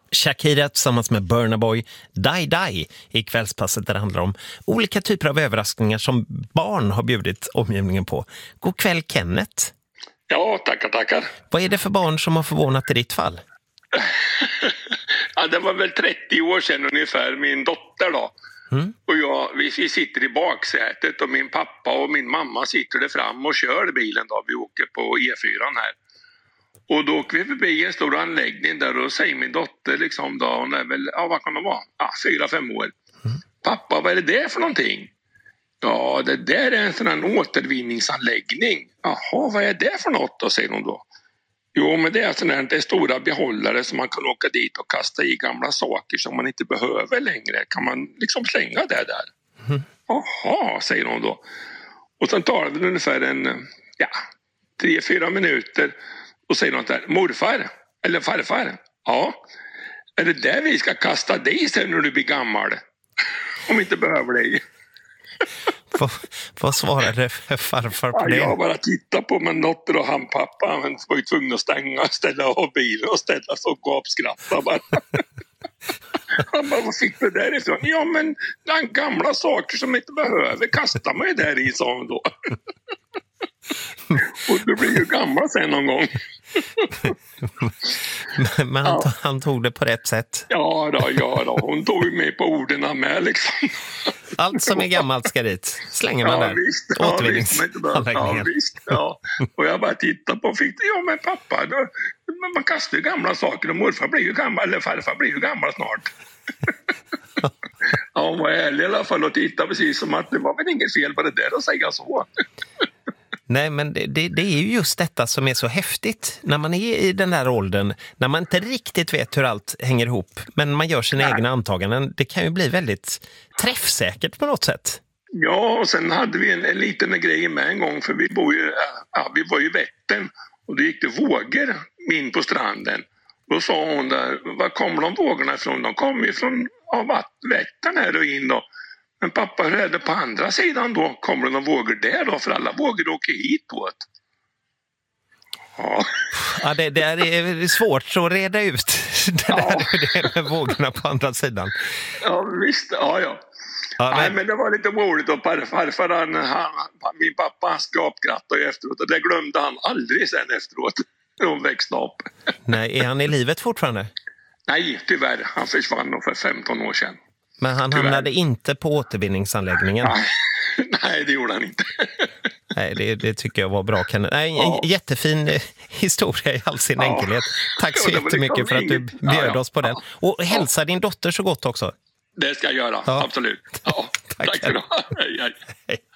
Shakira tillsammans med Burna Boy, Die Die i kvällspasset där det handlar om olika typer av överraskningar som barn har bjudit omgivningen på. God kväll Kenneth. Ja, tackar. Vad är det för barn som har förvånat i ditt fall? Ja, det var väl 30 år sedan ungefär, min dotter då. Och vi sitter i baksätet och min pappa och min mamma sitter där fram och kör bilen då. Vi åker på E4 här. Och då åker vi förbi en stor anläggning där och säger min dotter liksom då, hon är väl, vad kan hon vara? 4-5 år. Pappa, vad är det för någonting? Ja, det där är en sån här återvinningsanläggning. Jaha, vad är det för något då, säger hon då. Jo, men det är sån här, det är stora behållare som man kan åka dit och kasta i gamla saker som man inte behöver längre. Kan man liksom slänga det där? Jaha, säger hon då. Och sen tar det ungefär 3-4 minuter och säger något där. Morfar, eller farfar, ja. Är det där vi ska kasta dig sen när du blir gammal? Om inte behöver dig. Vad svarade farfar på det? Jag bara tittade på min dotter och han pappa. Han var ju tvungen att ställa av bilen och ställa sig och gapskratta bara. Han bara, vad fick du därifrån? Ja, men den gamla saker som inte behöver kastar man ju där i, sa hon då. Och du blir ju gammal sen någon gång. Men han tog det på rätt sätt. Ja då. Hon tog ju med på orden med liksom. Allt som är gammalt ska dit. Slänger man där. Återvinningsanläggningen. Ja. Och jag bara tittade på och fick det. Ja, men pappa, man kastar ju gamla saker och morfar blir ju gammal, eller farfar blir ju gammal snart. Ja, hon var ärlig i alla fall och tittade precis som att det var väl inget fel på det där att säga så. Nej, men det är ju just detta som är så häftigt när man är i den där åldern, när man inte riktigt vet hur allt hänger ihop, men man gör sina egna antaganden. Det kan ju bli väldigt träffsäkert på något sätt. Ja, och sen hade vi en liten grej med en gång, för vi var ju i Vättern och det gick det vågor in på stranden. Då sa hon där, var kommer de vågorna ifrån? De kommer ju från Vättern här och in då. Men pappa, hur är det på andra sidan då? Kommer det någon vågor där då? För alla vågor åker hit på ett. Ja, det är svårt att reda ut det där med vågorna på andra sidan. Ja, visst. Ja. Nej, men det var lite roligt och farfar, min pappa, han skapgrattade efteråt och det glömde han aldrig sen efteråt när hon växte upp. Nej, är han i livet fortfarande? Nej, tyvärr. Han försvann nog för 15 år sedan. Men han hamnade inte på återvinningsanläggningen? Nej, det gjorde han inte. Nej, det tycker jag var bra. En jättefin historia i all sin enkelhet. Tack så jättemycket för att du bjöd oss på den. Och hälsa din dotter så gott också. Det ska jag göra, absolut. Tack ska du ha. Hej.